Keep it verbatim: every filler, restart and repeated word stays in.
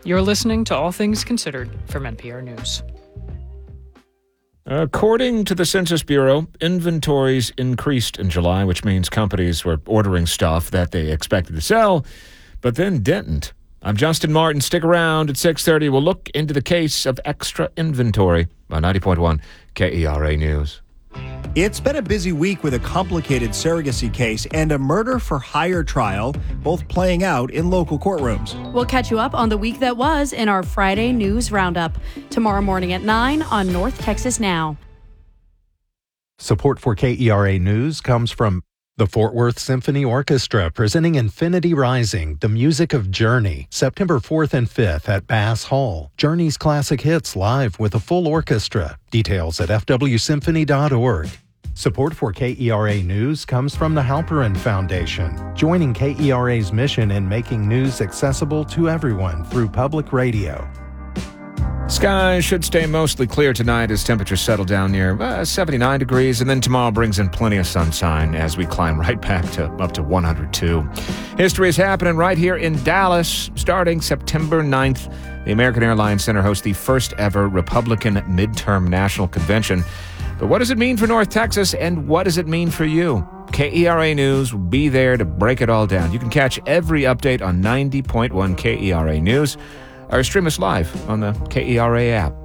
You're listening to All Things Considered from N P R News. According to the Census Bureau, inventories increased in July, which means companies were ordering stuff that they expected to sell, but then didn't. I'm Justin Martin. Stick around at six thirty. We'll look into the case of extra inventory on ninety point one K E R A News. It's been a busy week with a complicated surrogacy case and a murder-for-hire trial, both playing out in local courtrooms. We'll catch you up on the week that was in our Friday News Roundup. Tomorrow morning at nine on North Texas Now. Support for K E R A News comes from the Fort Worth Symphony Orchestra, presenting Infinity Rising, the music of Journey, September fourth and fifth at Bass Hall. Journey's classic hits live with a full orchestra. Details at f w symphony dot org. Support for K E R A News comes from the Halperin Foundation, joining K E R A's mission in making news accessible to everyone through public radio. Skies should stay mostly clear tonight as temperatures settle down near uh, seventy-nine degrees, and then tomorrow brings in plenty of sunshine as we climb right back to up to one hundred two. History is happening right here in Dallas starting September ninth. The American Airlines Center hosts the first ever Republican midterm national convention. But what does it mean for North Texas, and what does it mean for you? K E R A News will be there to break it all down. You can catch every update on ninety point one K E R A News or stream us live on the K E R A app.